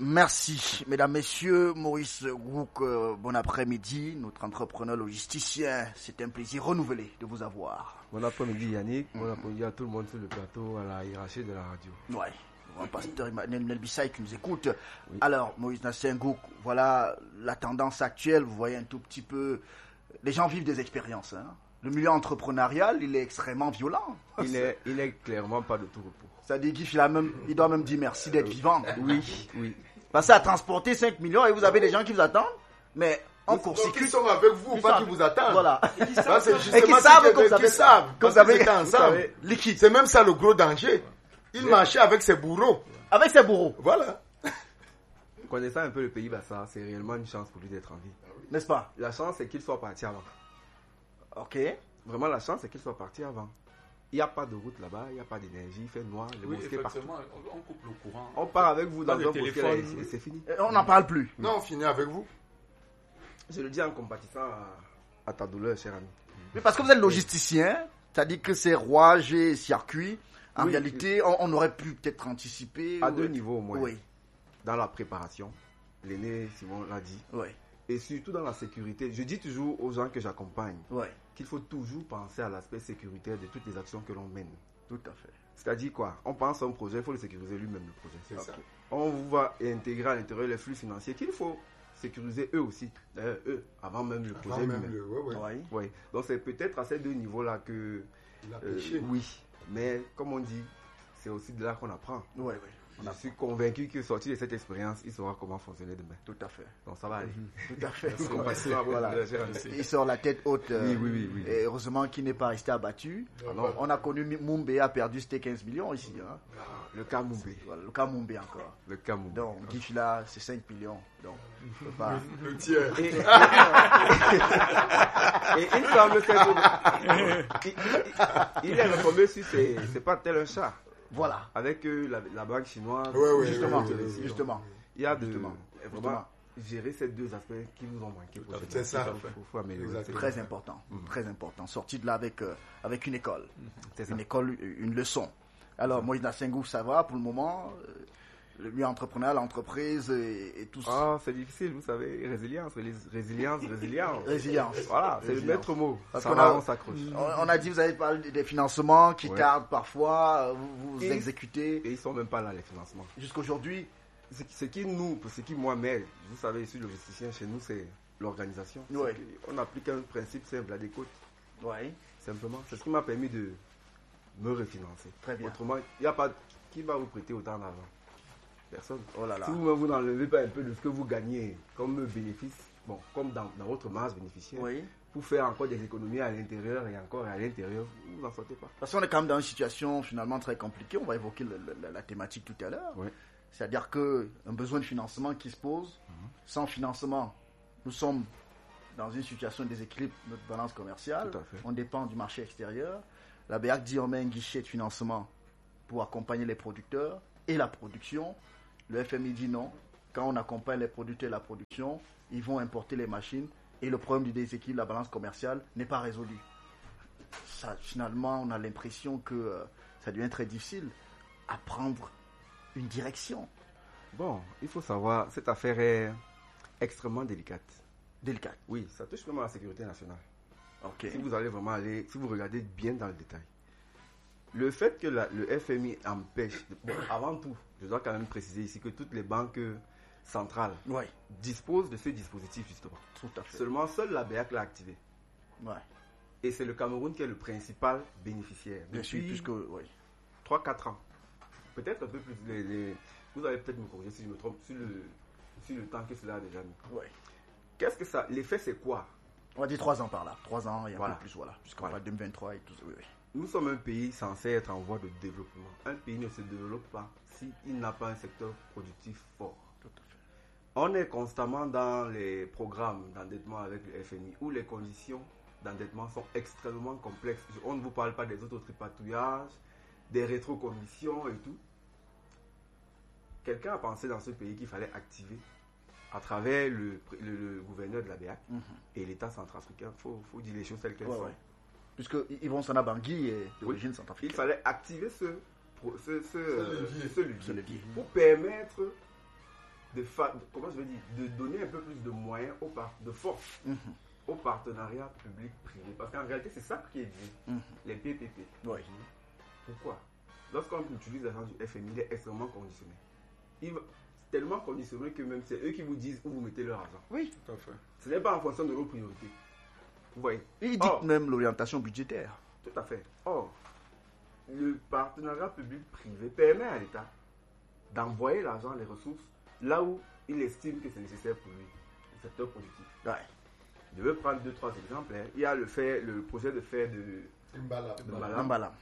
Merci, mesdames, messieurs. Maurice Gouk, bon après-midi, notre entrepreneur logisticien. C'est un plaisir renouvelé de vous avoir. Bon après-midi Yannick, bon après-midi à tout le monde sur le plateau, à la hiérarchie de la radio. Ouais, le pasteur Emmanuel Nelbissaï qui nous écoute. Oui. Alors, Maurice Gouk, voilà la tendance actuelle. Vous voyez un tout petit peu, les gens vivent des expériences. Hein. Le milieu entrepreneurial, il est extrêmement violent. Il est clairement pas de tout repos. Ça dit qu'il doit même dire merci d'être vivant. Oui. Passez à transporter 5 millions et vous avez des gens qui vous attendent, mais en court-circuit. Ils sont avec vous, pas qui vous attendent. Voilà. Et qui savent que vous avez ensemble. Liquide. C'est même ça le gros danger. Il marchait avec ses bourreaux. Avec ses bourreaux. Voilà. Connaissant un peu le pays Bassa, c'est réellement une chance pour lui d'être en vie. N'est-ce pas? La chance, c'est qu'il soit parti avant. Ok. Vraiment, la chance, c'est qu'il soit parti avant. Il n'y a pas de route là-bas, il n'y a pas d'énergie, il fait noir, les mosquées partout. On coupe le courant. On part avec vous dans un bosquet téléphone et c'est fini. On n'en parle plus. Non, on finit avec vous. Je le dis en compatissant à ta douleur, cher ami. Mais parce que vous êtes logisticien, c'est-à-dire que c'est rouage et circuit. En réalité, on aurait pu peut-être anticiper. À deux niveaux au moins. Oui. Dans la préparation, l'aîné Simon l'a dit. Oui. Et surtout dans la sécurité. Je dis toujours aux gens que j'accompagne qu'il faut toujours penser à l'aspect sécuritaire de toutes les actions que l'on mène. Tout à fait. C'est-à-dire quoi? On pense à un projet, il faut le sécuriser lui-même, le projet. C'est ça. On va intégrer à l'intérieur les flux financiers qu'il faut sécuriser eux aussi. D'ailleurs, eux, avant même le projet lui-même. Oui. Donc c'est peut-être à ces deux niveaux-là que... oui. Mais comme on dit, c'est aussi de là qu'on apprend. Oui. Je suis convaincu que sorti de cette expérience, il saura comment fonctionner demain. Tout à fait. Donc ça va aller. Tout à fait. Voilà. Il sort la tête haute. Oui. Et heureusement qu'il n'est pas resté abattu. Alors, on a connu Mumbe a perdu c'était 15 millions ici. Hein. Le cas Mumbe. Voilà, le cas Mumbe encore. Le cas Mumbe. Donc Guiche là, c'est 5 millions. Donc, je peux pas... Le tiers. Et il semble que il est retombé sur c'est pas tel un chat. Voilà. Avec la banque chinoise. Justement. Il y a vraiment gérer ces deux aspects qui nous ont manqué. C'est ça. C'est très important. Très important. Sorti de là avec une école. Une école, une leçon. Alors, Moïse Nassengou, ça va pour le moment? Le milieu entrepreneurial, l'entreprise et tout ça. Ah, c'est difficile, vous savez. Résilience. Résilience. Voilà, c'est le maître mot. Parce on s'accroche. On a dit, vous avez parlé des financements qui tardent parfois, vous exécutez. Et ils sont même pas là, les financements. Jusqu'aujourd'hui. Ce qui moi m'aide, vous savez, ici, le logisticien chez nous, c'est l'organisation. Oui. On applique un principe simple, la décote. Oui. Simplement. C'est ce qui m'a permis de me refinancer. Très bien. Autrement, il n'y a pas qui va vous prêter autant d'argent. Personne. Oh là là. Si vous n'enlevez pas un peu de ce que vous gagnez comme bénéfice, comme dans votre marge bénéficiaire, pour faire encore des économies à l'intérieur et encore à l'intérieur, vous n'en sortez pas. Parce qu'on est quand même dans une situation finalement très compliquée. On va évoquer la thématique tout à l'heure. Oui. C'est-à-dire qu'un besoin de financement qui se pose, sans financement, nous sommes dans une situation de déséquilibre de notre balance commerciale. Tout à fait. On dépend du marché extérieur. La BEAC dit on met un guichet de financement pour accompagner les producteurs et la production. Le FMI dit non. Quand on accompagne les producteurs et la production, ils vont importer les machines et le problème du déséquilibre de la balance commerciale n'est pas résolu. Ça, finalement, on a l'impression que ça devient très difficile à prendre une direction. Bon, il faut savoir, cette affaire est extrêmement délicate. Délicate. Oui, ça touche vraiment à la sécurité nationale. Ok. Si vous allez vraiment si vous regardez bien dans le détail. Le fait que le FMI empêche, avant tout, je dois quand même préciser ici que toutes les banques centrales disposent de ce dispositif justement. Tout à fait. Seulement, seule la BEAC l'a activé. Ouais. Et c'est le Cameroun qui est le principal bénéficiaire. Bien sûr, puisque 3-4 ans. Peut-être un peu plus. Vous allez peut-être me corriger si je me trompe sur le temps que cela a déjà mis. Oui. Qu'est-ce que ça... L'effet, c'est quoi? On va dire 3 ans par là. 3 ans et un peu plus, jusqu'en 2023 et tout ça. Oui. Nous sommes un pays censé être en voie de développement. Un pays ne se développe pas s'il n'a pas un secteur productif fort. Tout à fait. On est constamment dans les programmes d'endettement avec le FMI où les conditions d'endettement sont extrêmement complexes. On ne vous parle pas des autotripatouillages, des rétrocommissions et tout. Quelqu'un a pensé dans ce pays qu'il fallait activer à travers le gouverneur de la BEAC et l'État centrafricain. Il faut dire les choses telles qu'elles sont. Ouais. Puisque Yvon Sana Bangui est d'origine centrafricaine. Il fallait activer ce levier levier pour permettre de donner un peu plus de moyens de force au partenariat public-privé. Parce qu'en réalité, c'est ça qui est dit, les PPP. Oui. Pourquoi? Lorsqu'on utilise l'argent du FMI, il est extrêmement conditionné. C'est tellement conditionné que même c'est eux qui vous disent où vous mettez leur argent. Oui, tout à fait. Ce n'est pas en fonction de vos priorités. Vous voyez? Ils dictent même l'orientation budgétaire. Tout à fait. Or, le partenariat public-privé permet à l'État d'envoyer l'argent, les ressources, là où il estime que c'est nécessaire pour lui, le secteur productif. Ouais. Je vais prendre 2-3 exemples. Il y a le projet de fer de Mbala.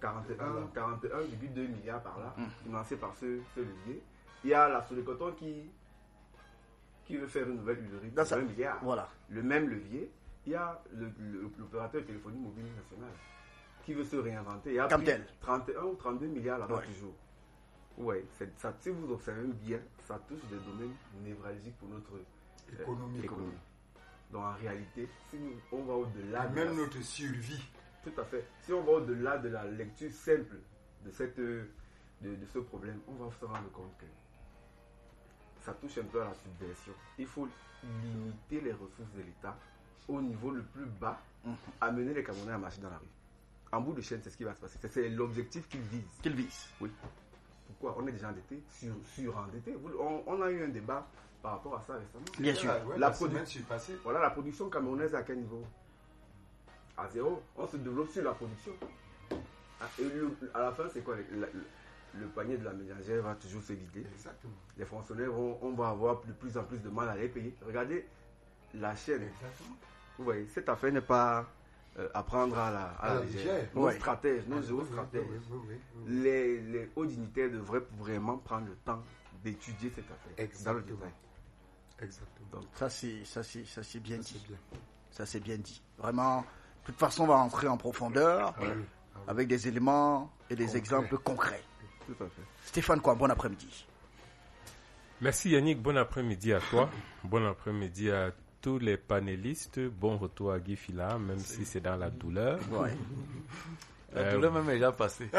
41,2 milliards par là, financé par ce levier. Il y a la Solecoton qui veut faire une nouvelle huilerie de 1 milliard. Voilà. Le même levier. Il y a l'opérateur de téléphonie mobile national qui veut se réinventer. Il y a 31 ou 32 milliards là-bas toujours. Oui, si vous observez bien, ça touche des domaines névralgiques pour notre économie. Donc en réalité, si on va au-delà même notre survie. Tout à fait. Si on va au-delà de la lecture simple de ce problème, on va se rendre compte que ça touche un peu à la subversion. Il faut limiter les ressources de l'État au niveau le plus bas, amener les Camerounais à marcher dans la rue. En bout de chaîne, c'est ce qui va se passer. C'est l'objectif qu'ils visent. Oui. Pourquoi? On est déjà endetté, surendetté. On a eu un débat par rapport à ça récemment. Bien sûr. La production camerounaise à quel niveau? À zéro. On se développe sur la production. Et à la fin, c'est quoi? Le panier de la ménagère va toujours se vider. Exactement. Les fonctionnaires, on va avoir de plus en plus de mal à les payer. Regardez la chaîne. Exactement. Vous voyez, cette affaire n'est pas à prendre à la légère. Nos stratèges, nos géostratèges, les hauts dignitaires devraient vraiment prendre le temps d'étudier cette affaire dans le détail. Exactement. Donc, ça c'est bien dit. Ça c'est bien dit. Vraiment, de toute façon, on va rentrer en profondeur avec des éléments et des exemples concrets. Tout à fait. Stéphane, bon après-midi. Merci Yannick, bon après-midi à toi. Bon après-midi à tous les panélistes. Bon retour à Guy Fila, même si c'est dans la douleur. Ouais. La douleur même est déjà passée.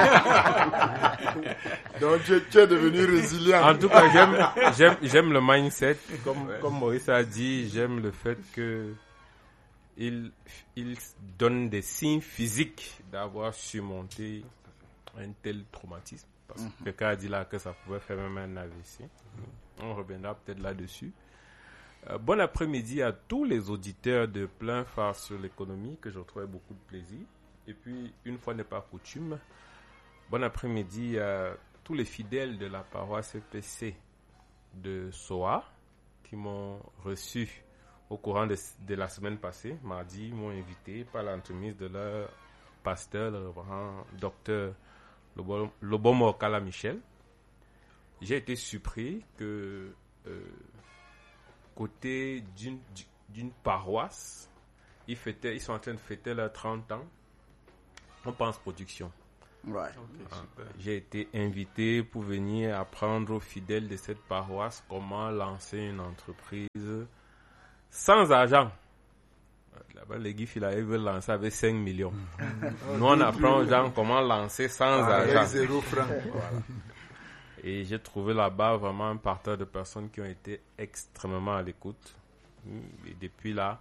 Donc tu es devenu résilient. En tout cas, j'aime le mindset. Comme Maurice a dit, j'aime le fait que il donne des signes physiques d'avoir surmonté un tel traumatisme. Parce que quelqu'un a dit là que ça pouvait faire même un AVC. On reviendra peut-être là-dessus. Bon après-midi à tous les auditeurs de Plein Phare sur l'économie, que je retrouvais beaucoup de plaisir. Et puis, une fois n'est pas coutume, bon après-midi à tous les fidèles de la paroisse EPC de Soa qui m'ont reçu au courant de la semaine passée. Mardi, ils m'ont invité par l'entremise de leur pasteur, le révérend docteur Lobomo Kala Michel. J'ai été surpris que côté d'une paroisse, ils sont en train de fêter leurs 30 ans. On pense production. Ouais. J'ai été invité pour venir apprendre aux fidèles de cette paroisse comment lancer une entreprise sans argent. Là-bas, les Guy Fila veulent lancer avec 5 millions. Nous, on apprend aux gens comment lancer sans argent. Avec 0 francs. Voilà. Et j'ai trouvé là-bas vraiment un parterre de personnes qui ont été extrêmement à l'écoute. Et depuis là,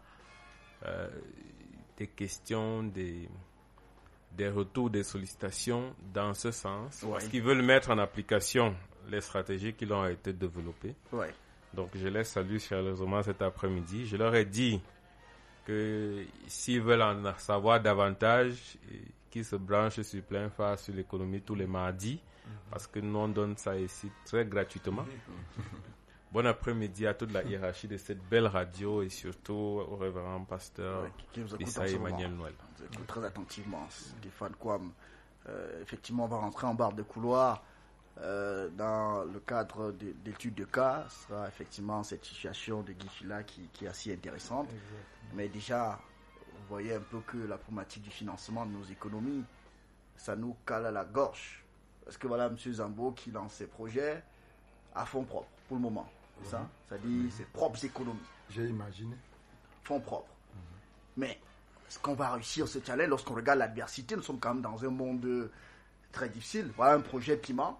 des questions, des retours, des sollicitations dans ce sens. Parce qu'ils veulent mettre en application les stratégies qui ont été développées. Ouais. Donc, je les salue chaleureusement cet après-midi. Je leur ai dit que s'ils veulent en savoir davantage, qu'ils se branchent sur Plein Phare sur l'économie tous les mardis, parce que nous on donne ça ici très gratuitement. Bon après-midi à toute la hiérarchie de cette belle radio et surtout au révérend pasteur Issa Emmanuel Noël. Vous écoutez très attentivement, Stéphane Kwam. Effectivement, on va rentrer en barre de couloir dans le cadre d'études de cas. Ce sera effectivement cette situation de Guy Fila qui est assez intéressante. Exactement. Mais déjà, vous voyez un peu que la problématique du financement de nos économies, ça nous cale à la gorge. Parce que voilà, M. Zambo qui lance ses projets à fonds propres pour le moment. C'est ça? Ça dit ses propres économies. J'ai imaginé. Fonds propres. Mais est-ce qu'on va réussir ce challenge lorsqu'on regarde l'adversité? Nous sommes quand même dans un monde très difficile. Voilà un projet piment.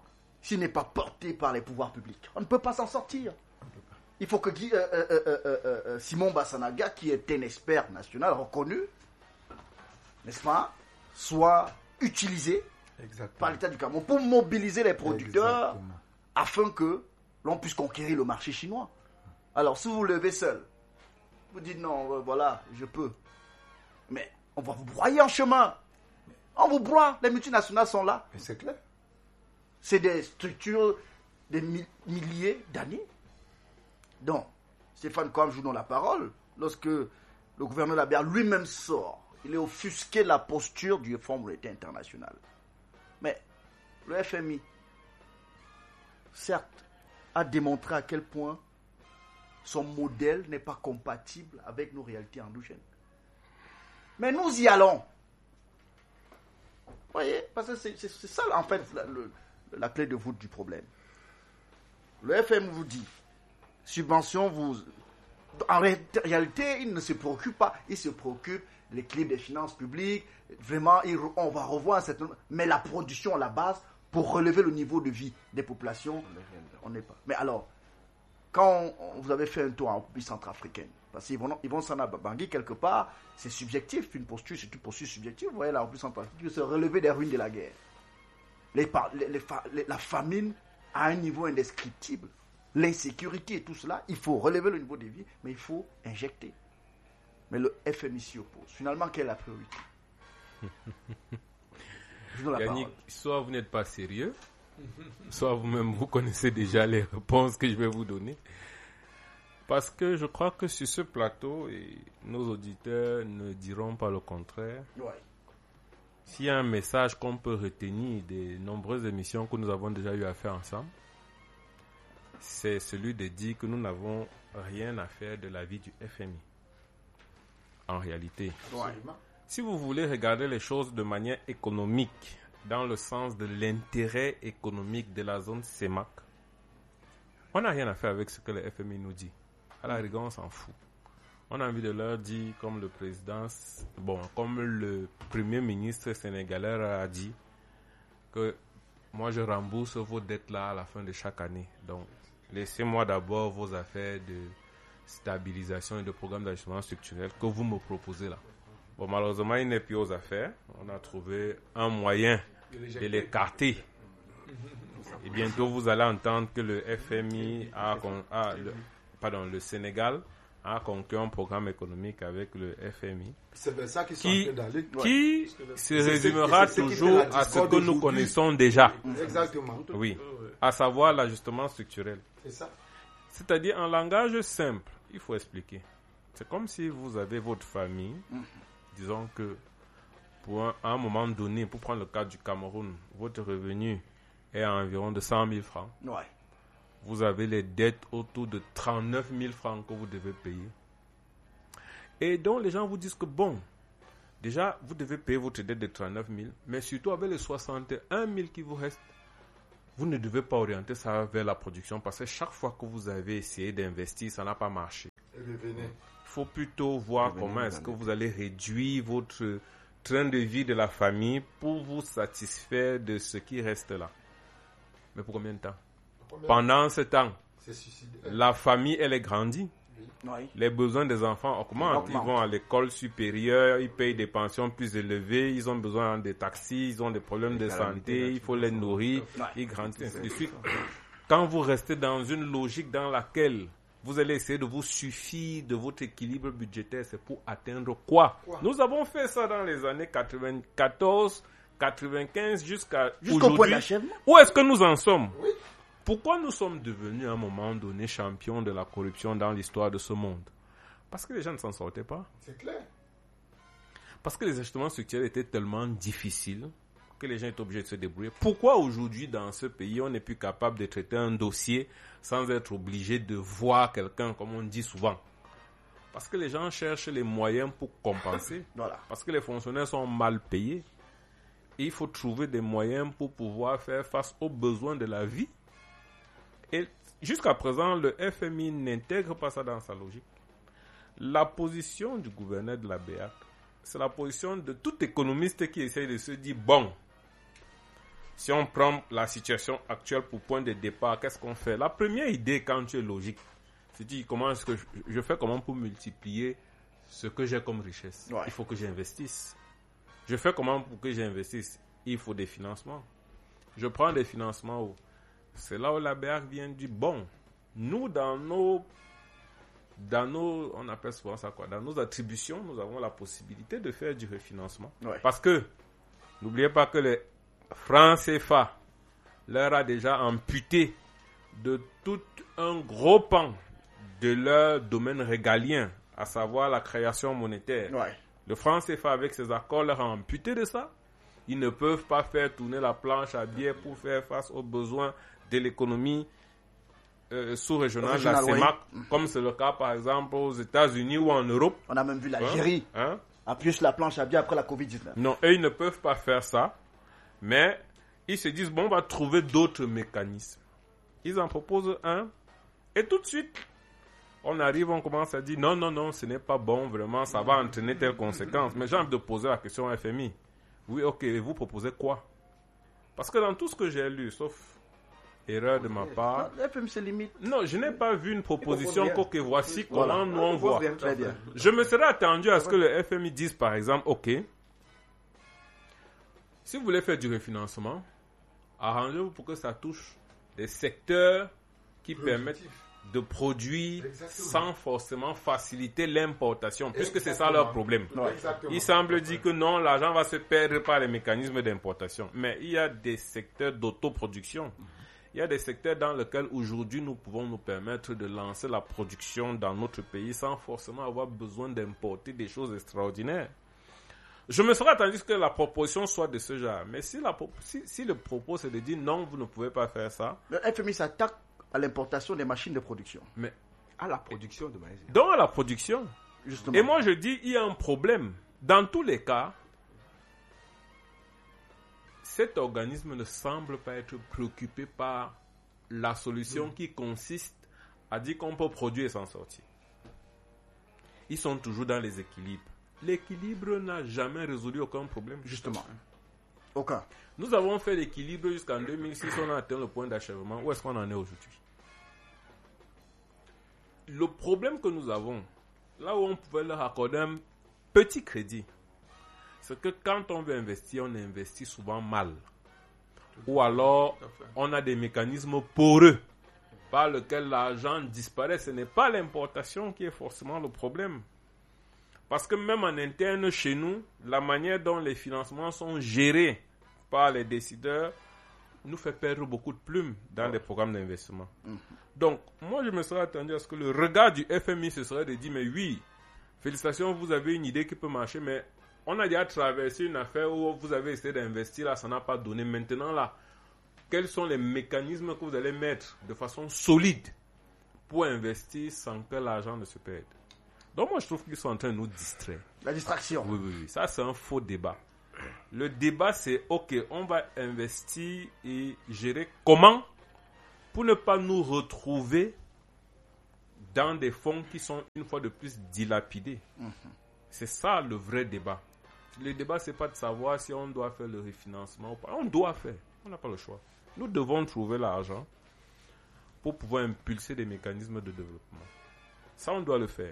s'il n'est pas porté par les pouvoirs publics. On ne peut pas s'en sortir. Il faut que Simon Bassanaga, qui est un expert national reconnu, n'est-ce pas, soit utilisé par l'État du Cameroun pour mobiliser les producteurs afin que l'on puisse conquérir le marché chinois. Alors, si vous vous levez seul, vous dites non, voilà, je peux. Mais on va vous broyer en chemin. On vous broie. Les multinationales sont là. Mais c'est clair. C'est des structures des milliers d'années. Donc, Stéphane Kouam joue dans la parole. Lorsque le gouverneur Labert lui-même sort, il est offusqué de la posture du Fonds monétaire international. Mais le FMI, certes, a démontré à quel point son modèle n'est pas compatible avec nos réalités endogènes. Mais nous y allons. Vous voyez, parce que c'est ça, en fait, la clé de voûte du problème. Le FMI vous dit, subvention, en réalité, il ne se préoccupe pas. Il se préoccupe de l'équilibre des finances publiques. Vraiment, on va revoir un certain nombre. Mais la production à la base, pour relever le niveau de vie des populations, on n'est pas. Mais alors, quand vous avez fait un tour en République centrafricaine, parce qu'ils vont s'en abangui quelque part, c'est subjectif, une posture, c'est une posture subjective. Vous voyez, la République centrafricaine qui se relever des ruines de la guerre. La famine à un niveau indescriptible. L'insécurité et tout cela, il faut relever le niveau de vie, mais il faut injecter. Mais le FMI s'y oppose. Finalement, quelle est la priorité? Yannick, soit vous n'êtes pas sérieux, soit vous-même vous connaissez déjà les réponses que je vais vous donner. Parce que je crois que sur ce plateau, et nos auditeurs ne diront pas le contraire. Ouais. S'il y a un message qu'on peut retenir des nombreuses émissions que nous avons déjà eu à faire ensemble, c'est celui de dire que nous n'avons rien à faire de la vie du FMI. En réalité, si vous voulez regarder les choses de manière économique, dans le sens de l'intérêt économique de la zone CEMAC, on n'a rien à faire avec ce que le FMI nous dit. À la rigueur, on s'en fout. On a envie de leur dire, comme le président, comme le premier ministre sénégalais a dit, que moi je rembourse vos dettes là à la fin de chaque année. Donc, laissez-moi d'abord vos affaires de stabilisation et de programme d'ajustement structurel que vous me proposez là. Bon, malheureusement, il n'est plus aux affaires. On a trouvé un moyen de l'écarter. Et bientôt, vous allez entendre que le FMI le Sénégal a conclu un programme économique avec le FMI. C'est vers ça qu'ils sont en train d'aller. Qui se résumera toujours à ce que nous connaissons déjà. Exactement. Oui. À savoir l'ajustement structurel. C'est ça. C'est-à-dire, en langage simple, il faut expliquer. C'est comme si vous avez votre famille, disons que pour un moment donné, pour prendre le cas du Cameroun, votre revenu est à environ de 100 000 francs. Ouais. Vous avez les dettes autour de 39 000 francs que vous devez payer. Et donc, les gens vous disent que bon, déjà, vous devez payer votre dette de 39 000, mais surtout avec les 61 000 qui vous restent, vous ne devez pas orienter ça vers la production parce que chaque fois que vous avez essayé d'investir, ça n'a pas marché. Il faut plutôt voir comment est-ce que vous allez réduire votre train de vie de la famille pour vous satisfaire de ce qui reste là. Mais pour combien de temps? Pendant ce temps, la famille, elle est grandie. Oui. Les besoins des enfants augmentent. Ils vont à l'école supérieure, ils payent des pensions plus élevées, ils ont besoin des taxis, ils ont des problèmes de santé, il faut les nourrir, ils grandissent, ainsi de suite. Quand vous restez dans une logique dans laquelle vous allez essayer de vous suffire de votre équilibre budgétaire, c'est pour atteindre quoi? Nous avons fait ça dans les années 94, 95 jusqu'à aujourd'hui. Où est-ce que nous en sommes? Oui. Pourquoi nous sommes devenus à un moment donné champions de la corruption dans l'histoire de ce monde? Parce que les gens ne s'en sortaient pas. C'est clair. Parce que les ajustements structurels étaient tellement difficiles que les gens étaient obligés de se débrouiller. Pourquoi aujourd'hui dans ce pays on n'est plus capable de traiter un dossier sans être obligé de voir quelqu'un, comme on dit souvent? Parce que les gens cherchent les moyens pour compenser. Voilà. Parce que les fonctionnaires sont mal payés. Et il faut trouver des moyens pour pouvoir faire face aux besoins de la vie. Et jusqu'à présent, le FMI n'intègre pas ça dans sa logique. La position du gouverneur de la BEAC, c'est la position de tout économiste qui essaye de se dire, bon, si on prend la situation actuelle pour point de départ, qu'est-ce qu'on fait? La première idée, quand tu es logique, c'est de dire comment est-ce que je fais comment pour multiplier ce que j'ai comme richesse. Il faut que j'investisse. Je fais comment pour que j'investisse? Il faut des financements. Je prends des financements où? C'est là où la BEAC vient du bon. Nous, dans nos, on appelle souvent ça quoi? Dans nos attributions, nous avons la possibilité de faire du refinancement. Parce que, n'oubliez pas que les francs CFA leur a déjà amputé de tout un gros pan de leur domaine régalien, à savoir la création monétaire. Le franc CFA, avec ses accords, leur a amputé de ça. Ils ne peuvent pas faire tourner la planche à billets pour faire face aux besoins de l'économie sous-régionale, la CEMAC, comme c'est le cas par exemple aux États-Unis ou en Europe. On a même vu l'Algérie appuyer sur la planche à billets après la Covid-19. Non, eux, ils ne peuvent pas faire ça, mais ils se disent, bon, on va trouver d'autres mécanismes. Ils en proposent un, et tout de suite, on arrive, on commence à dire, non, ce n'est pas bon, vraiment, ça va entraîner telle conséquence. Mais j'ai envie de poser la question au FMI. Oui, ok, et vous proposez quoi? Parce que dans tout ce que j'ai lu, sauf erreur de ma part... Le FMI se limite. Non, je n'ai pas vu une proposition que voici comment nous on voit. Très bien. Je me serais attendu à ce que le FMI dise, par exemple, ok, si vous voulez faire du refinancement, arrangez-vous pour que ça touche des secteurs qui permettent de produire sans forcément faciliter l'importation, puisque c'est ça leur problème. Il semble dire que non, l'argent va se perdre par les mécanismes d'importation. Mais il y a des secteurs d'autoproduction. Il y a des secteurs dans lesquels aujourd'hui nous pouvons nous permettre de lancer la production dans notre pays sans forcément avoir besoin d'importer des choses extraordinaires. Je me serais attendu que la proposition soit de ce genre. Mais si le propos c'est de dire non, vous ne pouvez pas faire ça. Le FMI s'attaque à l'importation des machines de production. Mais à la production de maïs. Donc à la production. Justement. Et moi je dis, il y a un problème. Dans tous les cas, cet organisme ne semble pas être préoccupé par la solution qui consiste à dire qu'on peut produire et s'en sortir. Ils sont toujours dans les équilibres. L'équilibre n'a jamais résolu aucun problème. Justement. Aucun. Nous avons fait l'équilibre jusqu'en 2006, on a atteint le point d'achèvement. Où est-ce qu'on en est aujourd'hui? Le problème que nous avons, là où on pouvait leur accorder un petit crédit, c'est que quand on veut investir, on investit souvent mal. Ou alors, on a des mécanismes poreux par lesquels l'argent disparaît. Ce n'est pas l'importation qui est forcément le problème. Parce que même en interne chez nous, la manière dont les financements sont gérés par les décideurs nous fait perdre beaucoup de plumes dans les programmes d'investissement. Donc, moi, je me serais attendu à ce que le regard du FMI, ce serait de dire, mais oui, félicitations, vous avez une idée qui peut marcher, mais on a déjà traversé une affaire où vous avez essayé d'investir, là, ça n'a pas donné. Maintenant, là, quels sont les mécanismes que vous allez mettre de façon solide pour investir sans que l'argent ne se perde? Donc moi je trouve qu'ils sont en train de nous distraire. La distraction. Oui. Ça c'est un faux débat. Le débat c'est ok, on va investir et gérer comment pour ne pas nous retrouver dans des fonds qui sont une fois de plus dilapidés. C'est ça le vrai débat. Le débat c'est pas de savoir si on doit faire le refinancement ou pas. On doit faire. On n'a pas le choix. Nous devons trouver l'argent pour pouvoir impulser des mécanismes de développement. Ça on doit le faire.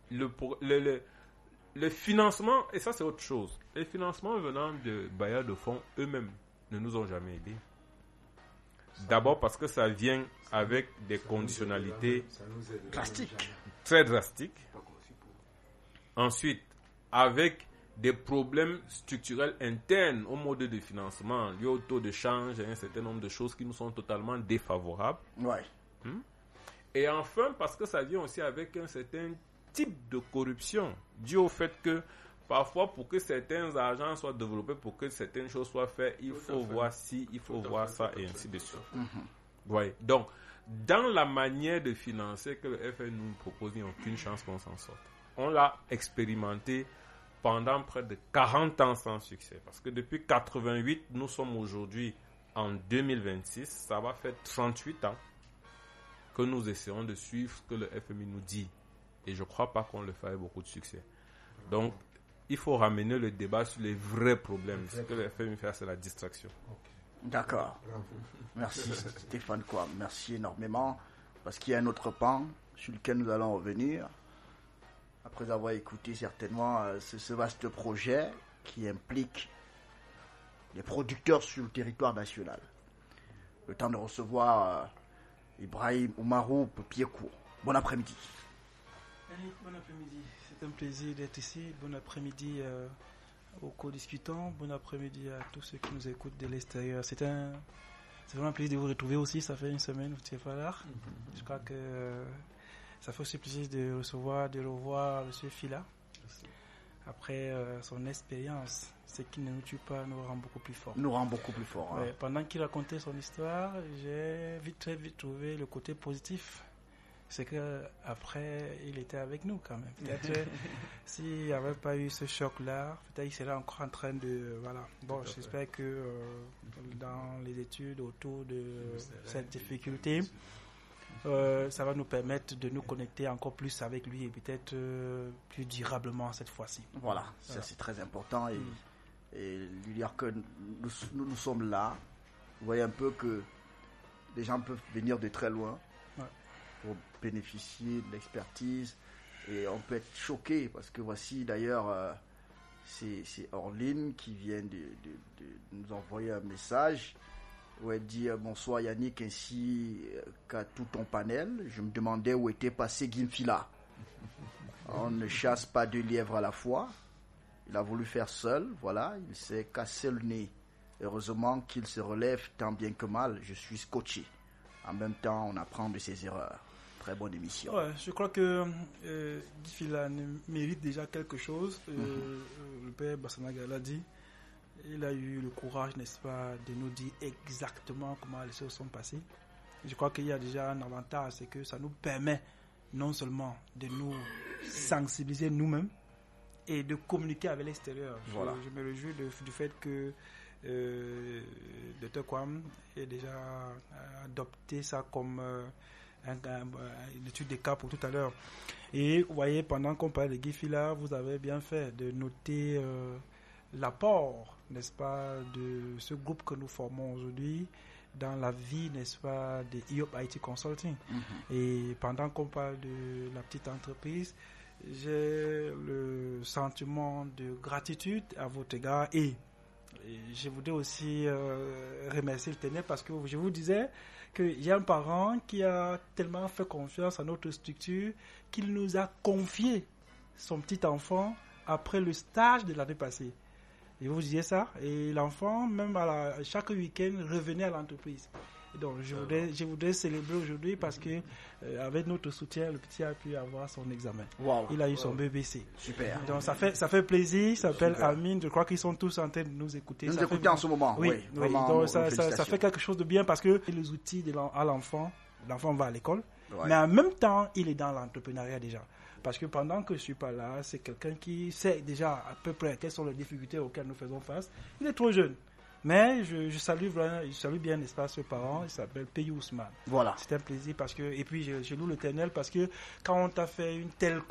Le financement, et ça c'est autre chose, les financements venant de bailleurs de fonds eux-mêmes ne nous ont jamais aidés. D'abord parce que ça vient avec des conditionnalités drastiques, très drastiques. Ensuite, avec des problèmes structurels internes au mode de financement, liés au taux de change et un certain nombre de choses qui nous sont totalement défavorables. Et enfin, parce que ça vient aussi avec un certain type de corruption dû au fait que parfois pour que certains argents soient développés, pour que certaines choses soient faites, il faut voir ci, il faut voir ça et ainsi de suite. Donc, dans la manière de financer que le FMI nous propose, il n'y a aucune chance qu'on s'en sorte. On l'a expérimenté pendant près de 40 ans sans succès. Parce que depuis 88, nous sommes aujourd'hui en 2026, ça va faire 38 ans que nous essayons de suivre ce que le FMI nous dit. Et je ne crois pas qu'on le fait avec beaucoup de succès. Donc, il faut ramener le débat sur les vrais problèmes. Ce que le FMI fait, c'est la distraction. D'accord. Bravo. Merci Stéphane Kouam, merci énormément, parce qu'il y a un autre pan sur lequel nous allons revenir, après avoir écouté certainement ce vaste projet qui implique les producteurs sur le territoire national. Le temps de recevoir Ibrahim Oumarou Pied-Court. Bon après-midi. Bon après-midi, c'est un plaisir d'être ici. Bon après-midi aux co-discutants. Bon après-midi à tous ceux qui nous écoutent de l'extérieur. C'est vraiment un plaisir de vous retrouver aussi. Ça fait une semaine, vous n'étiez pas là. Je crois que ça fait aussi plaisir de revoir M. Fila. Après son expérience, ce qui ne nous tue pas nous rend beaucoup plus fort. Hein. Ouais, pendant qu'il racontait son histoire, j'ai très vite trouvé le côté positif. C'est qu'après, il était avec nous quand même. Peut-être s'il n'y avait pas eu ce choc-là, peut-être il serait encore en train de... Voilà. Bon, j'espère que dans les études autour de cette difficulté, ça va nous permettre de nous connecter encore plus avec lui et peut-être plus durablement cette fois-ci. Voilà, ça c'est très important et lui dire que nous sommes là. Vous voyez un peu que les gens peuvent venir de très loin pour bénéficier de l'expertise et on peut être choqué parce que voici d'ailleurs c'est Orline qui vient de nous envoyer un message où elle dit bonsoir Yannick ainsi qu'à tout ton panel. Je me demandais où était passé Guimfila. On ne chasse pas deux lièvres à la fois. Il a voulu faire seul, voilà, il s'est cassé le nez. Heureusement qu'il se relève tant bien que mal. Je suis scotché. En même temps, on apprend de ses erreurs. Très bonne émission. Ouais, je crois que Guimfila mérite déjà quelque chose. Le père Bassanaga l'a dit. Il a eu le courage, n'est-ce pas, de nous dire exactement comment les choses sont passées. Je crois qu'il y a déjà un avantage, c'est que ça nous permet non seulement de nous sensibiliser nous-mêmes et de communiquer avec l'extérieur. Voilà. Je me réjouis du fait que Dr. Kouam ait déjà adopté ça comme une étude des cas pour tout à l'heure. Et vous voyez, pendant qu'on parle de Guimfila, vous avez bien fait de noter l'apport, n'est-ce pas, de ce groupe que nous formons aujourd'hui dans la vie, n'est-ce pas, de IOP IT Consulting. Et pendant qu'on parle de la petite entreprise, j'ai le sentiment de gratitude à votre égard et je voudrais aussi remercier le TENEL parce que je vous disais qu'il y a un parent qui a tellement fait confiance à notre structure qu'il nous a confié son petit enfant après le stage de l'année passée. Et vous disiez ça, et l'enfant, même chaque week-end, revenait à l'entreprise. Et donc, je voudrais célébrer aujourd'hui parce que, avec notre soutien, le petit a pu avoir son examen. Wow. Il a eu son BBC. Super. Donc, ça fait plaisir. Ça s'appelle Amine. Je crois qu'ils sont tous en train de nous écouter. Nous écouter en ce moment. Oui. Vraiment, donc, ça fait quelque chose de bien parce que les outils à l'enfant va à l'école, mais en même temps, il est dans l'entrepreneuriat déjà. Parce que pendant que je ne suis pas là, c'est quelqu'un qui sait déjà à peu près quelles sont les difficultés auxquelles nous faisons face. Il est trop jeune. Mais je salue bien, n'est-ce pas, ce parent, il s'appelle Peyou Ousmane. Voilà. C'est un plaisir parce que, et puis je loue l'Éternel parce que quand on t'a fait une telle